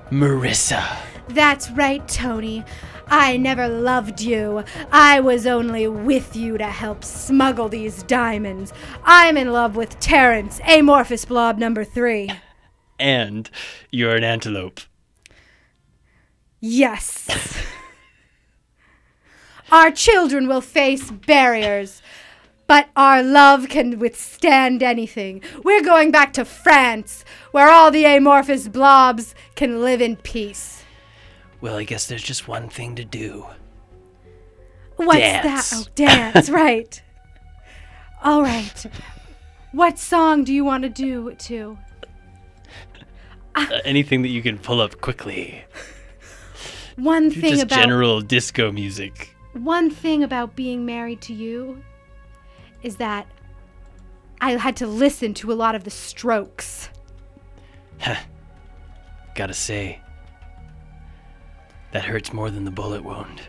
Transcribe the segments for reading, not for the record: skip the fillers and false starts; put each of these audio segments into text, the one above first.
Marissa. That's right, Tony. I never loved you. I was only with you to help smuggle these diamonds. I'm in love with Terrence, amorphous blob number 3. And you're an antelope. Yes. Our children will face barriers, but our love can withstand anything. We're going back to France, where all the amorphous blobs can live in peace. Well, I guess there's just one thing to do. What's Dance. that? Oh, dance, right. All right. What song do you want to do to? Anything that you can pull up quickly. One thing Just about general disco music. One thing about being married to you is that I had to listen to a lot of the Strokes. Gotta say, that hurts more than the bullet wound.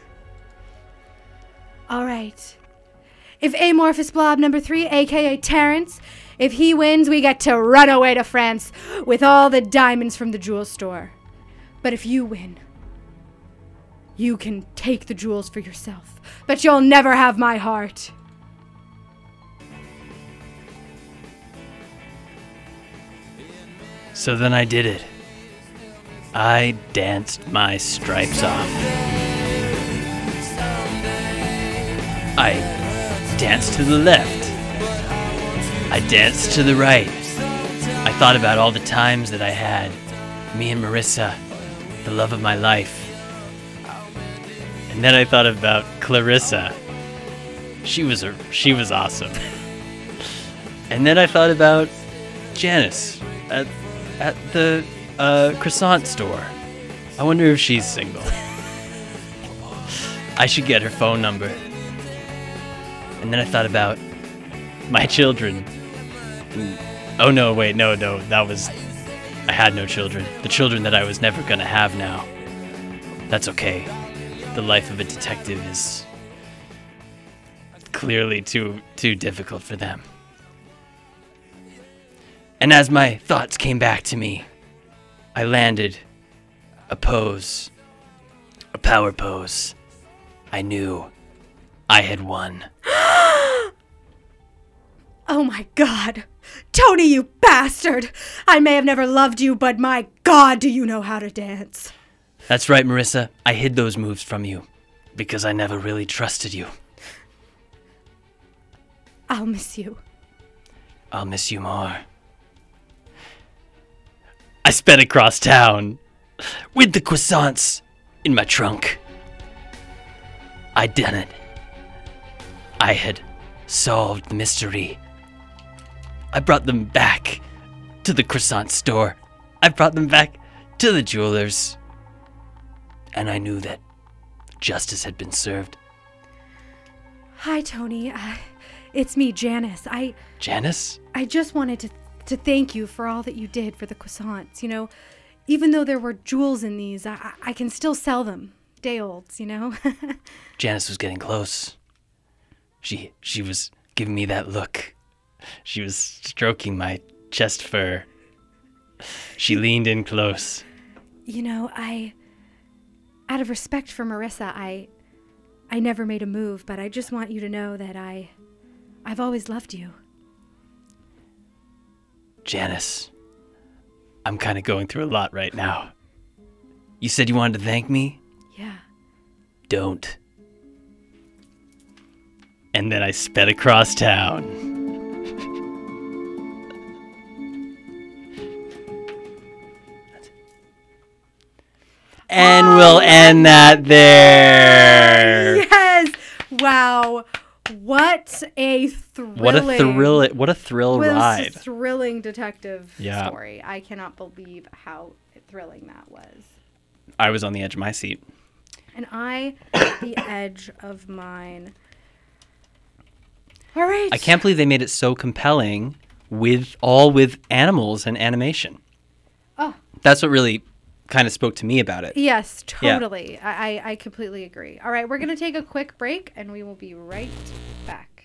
All right. If amorphous blob number 3, aka Terrence, if he wins, we get to run away to France with all the diamonds from the jewel store. But if you win, you can take the jewels for yourself, but you'll never have my heart. So then I did it. I danced my stripes off. I danced to the left. I danced to the right. I thought about all the times that I had. Me and Marissa, the love of my life. And then I thought about Clarissa. She was awesome. And then I thought about Janice at the croissant store. I wonder if she's single. I should get her phone number. And then I thought about my children. Oh no, wait, no, I had no children. The children that I was never gonna have now. That's okay. The life of a detective is clearly too difficult for them. And as my thoughts came back to me, I landed a pose, a power pose. I knew I had won. Oh my God. Tony, you bastard! I may have never loved you, but my God, do you know how to dance? That's right, Marissa. I hid those moves from you because I never really trusted you. I'll miss you. I'll miss you more. I sped across town with the croissants in my trunk. I'd done it. I had solved the mystery. I brought them back to the croissant store. I brought them back to the jeweler's. And I knew that justice had been served. Hi, Tony. It's me, Janice. Janice? I just wanted to thank you for all that you did for the croissants. You know, even though there were jewels in these, I can still sell them. Day olds, you know? Janice was getting close. She was giving me that look. She was stroking my chest fur. She leaned in close. You know, out of respect for Marissa, I never made a move, but I just want you to know that I've always loved you. Janice, I'm kind of going through a lot right now. You said you wanted to thank me? Yeah. Don't. And then I sped across town. And we'll end that there. Yes! Wow. What a thrilling... What a thrill ride. A thrilling detective Yeah. story. I cannot believe how thrilling that was. I was on the edge of my seat. And I at the edge of mine. All right. I can't believe they made it so compelling with animals and animation. Oh. That's what really kind of spoke to me about it. Yes, totally. Yeah. I completely agree. All right, we're going to take a quick break, and we will be right back.